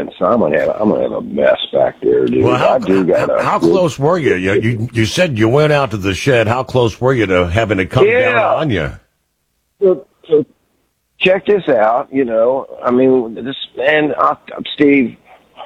man, so I'm gonna have a mess back there, dude. Well, how close were you? You said you went out to the shed. How close were you to having it come down on you? So check this out. You know, I mean, this man, Steve.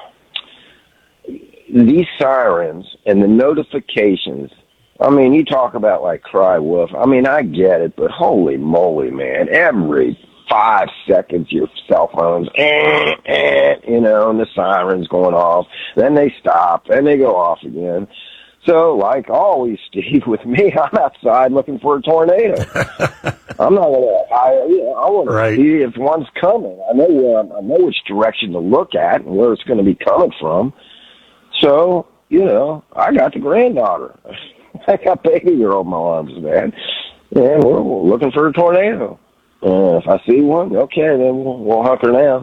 These sirens and the notifications. I mean, you talk about like cry wolf. I mean, I get it, but holy moly, man! Every 5 seconds, your cell phone's, you know, and the siren's going off. Then they stop, and they go off again. So, like always, Steve, with me, I'm outside looking for a tornado. I'm not gonna. I want to see if one's coming. I know which direction to look at and where it's going to be coming from. So, you know, I got the granddaughter. I got baby girl in my arms, man. And we're looking for a tornado. If I see one, okay, then we'll hunker down.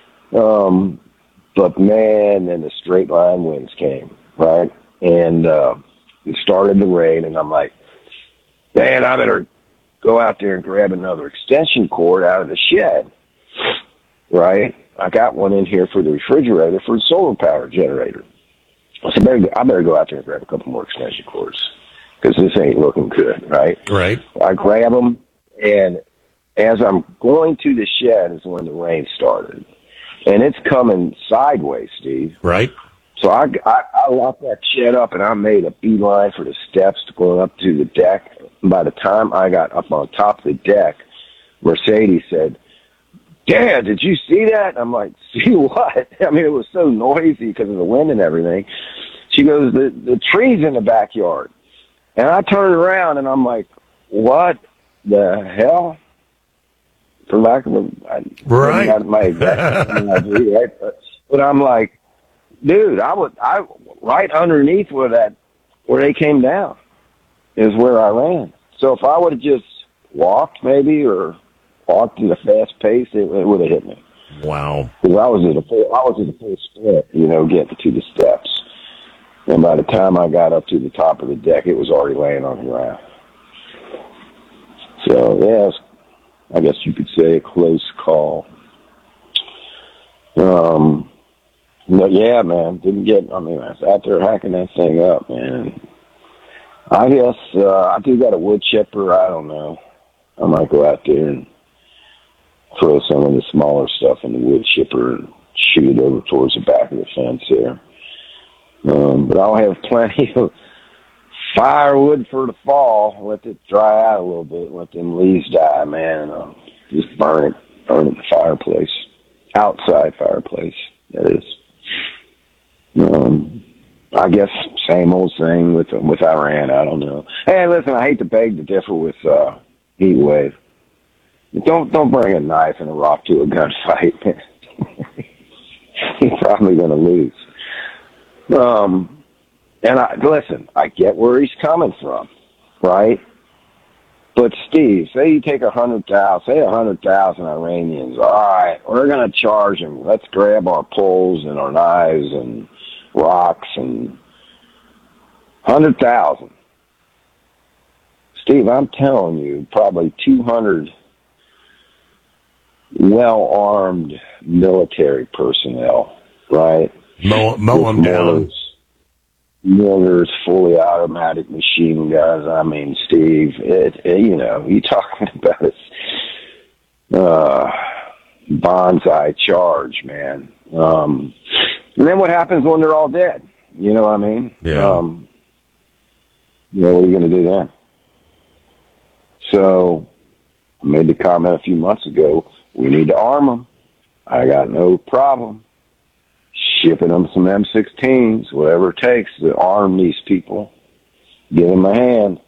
But, man, then the straight line winds came, right? And it started to rain, and I'm like, man, I better go out there and grab another extension cord out of the shed, right? I got one in here for the refrigerator for the solar power generator. I said, I better go out there and grab a couple more extension cords because this ain't looking good, right? Right. I grab them, and as I'm going to the shed is when the rain started. And it's coming sideways, Steve. Right. So I locked that shed up, and I made a beeline for the steps to go up to the deck. And by the time I got up on top of the deck, Mercedes said, Dad, did you see that? I'm like, see what? I mean, it was so noisy because of the wind and everything. She goes, the tree's in the backyard. And I turned around, and I'm like, what the hell? For lack of right. Not my exact idea, right? But I'm like, dude, I right underneath where they came down is where I ran. So if I would have just walked maybe or walked at a fast pace, it would have hit me. Wow. Because I was at a full split, you know, getting to the steps. And by the time I got up to the top of the deck, it was already laying on the ground. So, yeah, I guess you could say a close call. But yeah, man, I was out there hacking that thing up, man. I guess, I do got a wood chipper, I don't know. I might go out there and throw some of the smaller stuff in the wood chipper and shoot it over towards the back of the fence there. But I'll have plenty of firewood for the fall. Let it dry out a little bit. Let them leaves die, man. And I'll just burn it in the fireplace. Outside fireplace, that is. I guess same old thing with Iran. I don't know. Hey, listen, I hate to beg to differ with Heat Wave. Don't bring a knife and a rock to a gunfight. He's probably going to lose. And listen, I get where he's coming from, right? But Steve, say you take 100,000 Iranians. All right, we're going to charge them. Let's grab our poles and our knives and rocks and 100,000. Steve, I'm telling you, probably 200 well-armed military personnel, right? Mow them down. Mortars, fully automatic machine guns. I mean, Steve, you know, you talking about bonsai charge, man. And then what happens when they're all dead? You know what I mean? Yeah. You know, what are you going to do then? So, I made the comment a few months ago, we need to arm them. I got no problem shipping them some M16s, whatever it takes to arm these people, give them a hand.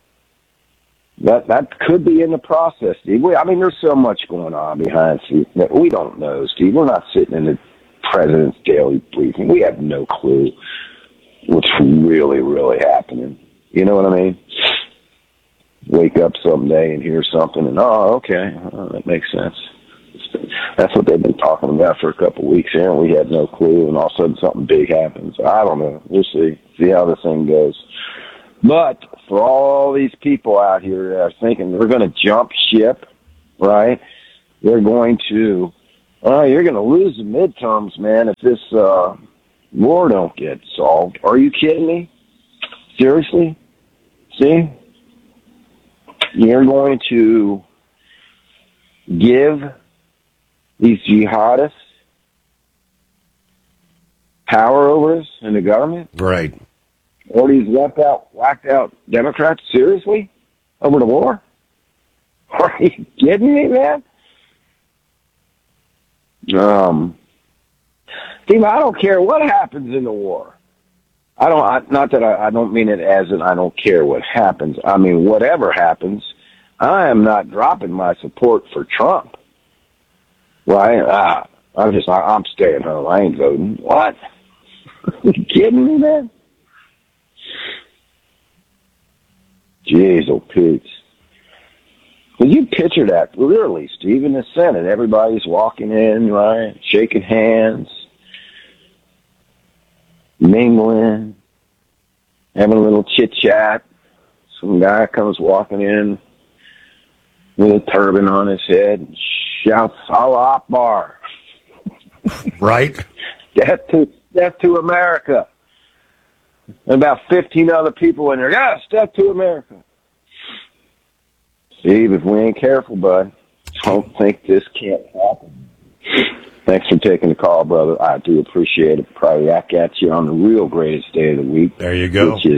That could be in the process, Steve. There's so much going on behind the scenes that we don't know, Steve. We're not sitting in the president's daily briefing. We have no clue what's really, really happening. You know what I mean? Wake up someday and hear something and, that makes sense. That's what they've been talking about for a couple of weeks here, and we had no clue, and all of a sudden something big happens. I don't know. We'll see how this thing goes. But for all these people out here that are thinking they're going to jump ship, right, they're going to You're going to lose the midterms, man, if this war don't get solved. Are you kidding me? Seriously? See? You're going to give these jihadists power over us in the government? Right. Or these whacked out Democrats? Seriously? Over the war? Are you kidding me, man? Steve, I don't care what happens in the war. I don't mean it as in I don't care what happens. I mean, whatever happens, I am not dropping my support for Trump. Right? I'm staying home. I ain't voting. What? Are you kidding me, man? Jeez, oh Pete. Can you picture that? Literally, Steve, in the Senate, everybody's walking in, right? Shaking hands, mingling, having a little chit-chat. Some guy comes walking in with a turban on his head and shouts, Allah Akbar. Right. Death to America. And about 15 other people in there, yes, death to America. Steve, if we ain't careful, bud, I don't think this can't happen. Thanks for taking the call, brother. I do appreciate it. Probably back at you on the real greatest day of the week. There you go. Which is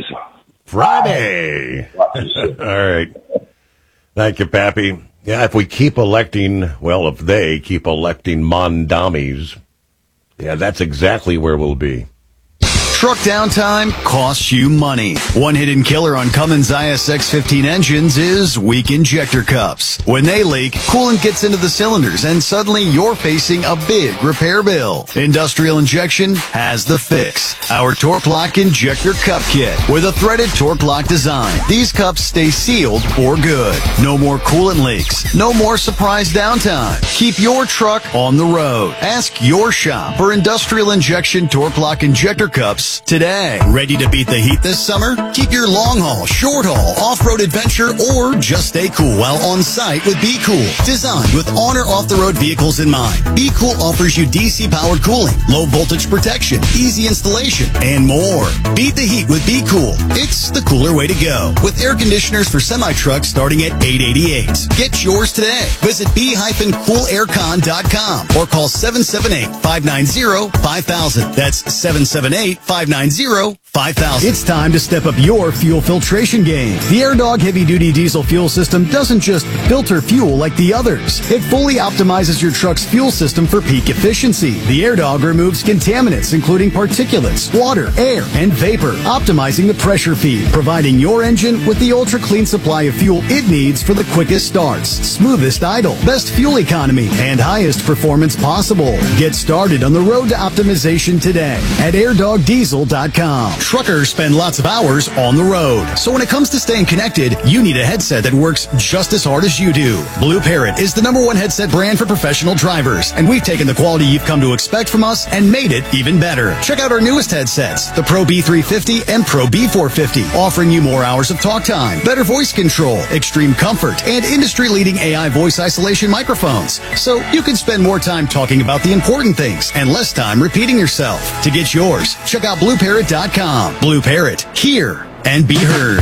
Friday. All right. Thank you, Pappy. Yeah, if we keep electing, if they keep electing Mondamis, yeah, that's exactly where we'll be. Truck downtime costs you money. One hidden killer on Cummins ISX-15 engines is weak injector cups. When they leak, coolant gets into the cylinders and suddenly you're facing a big repair bill. Industrial Injection has the fix. Our Torque Lock Injector Cup Kit with a threaded Torque Lock design. These cups stay sealed for good. No more coolant leaks. No more surprise downtime. Keep your truck on the road. Ask your shop for Industrial Injection Torque Lock Injector Cups today. Ready to beat the heat this summer? Keep your long haul, short haul, off-road adventure, or just stay cool while on site with Be Cool. Designed with on or off-the-road vehicles in mind, Be Cool offers you DC-powered cooling, low voltage protection, easy installation, and more. Beat the heat with Be Cool. It's the cooler way to go. With air conditioners for semi-trucks starting at $888. Get yours today. Visit b-coolaircon.com or call 778-590-5000. That's 778-590-5000. It's time to step up your fuel filtration game. The AirDog heavy-duty diesel fuel system doesn't just filter fuel like the others. It fully optimizes your truck's fuel system for peak efficiency. The AirDog removes contaminants, including particulates, water, air, and vapor, optimizing the pressure feed, providing your engine with the ultra-clean supply of fuel it needs for the quickest starts, smoothest idle, best fuel economy, and highest performance possible. Get started on the road to optimization today at airdogdiesel.com. Truckers spend lots of hours on the road, so when it comes to staying connected, you need a headset that works just as hard as you do. Blue Parrot is the #1 headset brand for professional drivers, and we've taken the quality you've come to expect from us and made it even better. Check out our newest headsets, the Pro B350 and Pro B450, offering you more hours of talk time, better voice control, extreme comfort, and industry-leading AI voice isolation microphones, so you can spend more time talking about the important things and less time repeating yourself. To get yours, check out BlueParrot.com. Blue Parrot, hear and be heard.